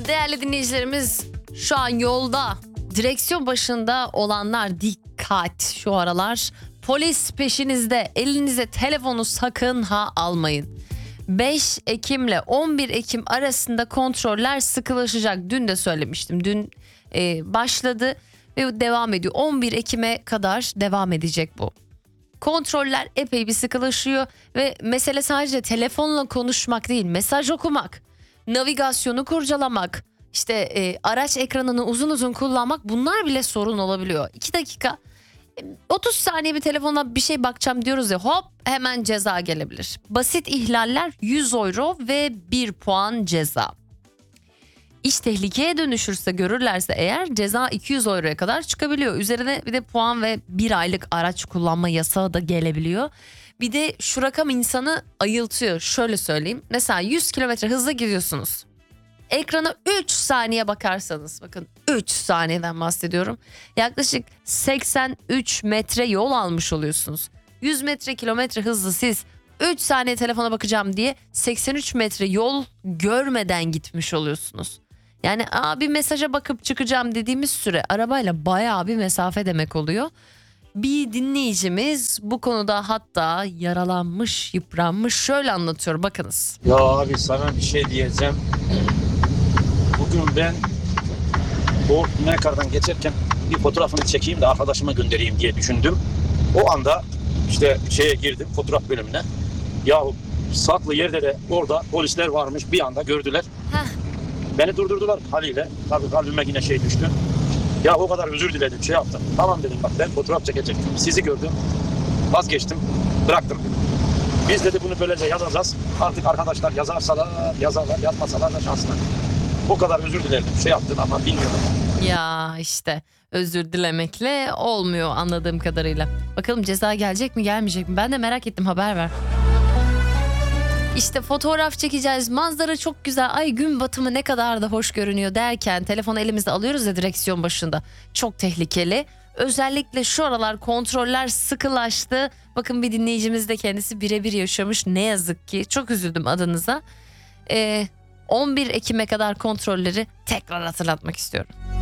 Değerli dinleyicilerimiz, şu an yolda direksiyon başında olanlar dikkat, şu aralar polis peşinizde, elinize telefonu sakın ha almayın. 5 Ekim ile 11 Ekim arasında kontroller sıkılaşacak. Dün de söylemiştim. Dün başladı ve devam ediyor. 11 Ekim'e kadar devam edecek bu. Kontroller epey bir sıkılaşıyor ve mesele sadece telefonla konuşmak değil, mesaj okumak, navigasyonu kurcalamak, işte araç ekranını uzun uzun kullanmak, bunlar bile sorun olabiliyor. 2 dakika 30 saniye bir telefona bir şey bakacağım diyoruz ya, hop hemen ceza gelebilir. Basit ihlaller 100 euro ve 1 puan ceza. İş tehlikeye dönüşürse, görürlerse eğer, ceza 200 euroya kadar çıkabiliyor. Üzerine bir de puan ve 1 aylık araç kullanma yasağı da gelebiliyor. Bir de şu rakam insanı ayıltıyor. Şöyle söyleyeyim. Mesela 100 kilometre hızla gidiyorsunuz. Ekrana 3 saniye bakarsanız, bakın 3 saniyeden bahsediyorum, yaklaşık 83 metre yol almış oluyorsunuz. 100 kilometre hızlı siz 3 saniye telefona bakacağım diye 83 metre yol görmeden gitmiş oluyorsunuz. Yani bir mesaja bakıp çıkacağım dediğimiz süre arabayla bayağı bir mesafe demek oluyor. Bir dinleyicimiz bu konuda hatta yaralanmış, yıpranmış, şöyle anlatıyor, bakınız. Ya abi sana bir şey diyeceğim. Bugün ben o Mekar'dan geçerken bir fotoğrafını çekeyim de arkadaşıma göndereyim diye düşündüm. O anda işte şeye girdim, fotoğraf bölümüne. Yahu saklı yerde de orada polisler varmış, bir anda gördüler. Beni durdurdular haliyle. Tabii kalbime yine şey düştü. Ya o kadar özür diledim, şey yaptım. Tamam dedim, bak ben fotoğraf çekecektim. Sizi gördüm, vazgeçtim, bıraktım. Biz dedi bunu böylece yazacağız. Artık arkadaşlar yazarlar, yazmasalar da şansına. O kadar özür dilerim, şey yaptın ama bilmiyorum. Ya işte özür dilemekle olmuyor anladığım kadarıyla. Bakalım ceza gelecek mi, gelmeyecek mi? Ben de merak ettim, haber ver. İşte fotoğraf çekeceğiz, manzara çok güzel, ay gün batımı ne kadar da hoş görünüyor derken telefonu elimizde alıyoruz ya direksiyon başında. Çok tehlikeli. Özellikle şu aralar kontroller sıkılaştı. Bakın bir dinleyicimiz de kendisi birebir yaşamış, ne yazık ki. Çok üzüldüm adınıza. 11 Ekim'e kadar kontrolleri tekrar hatırlatmak istiyorum.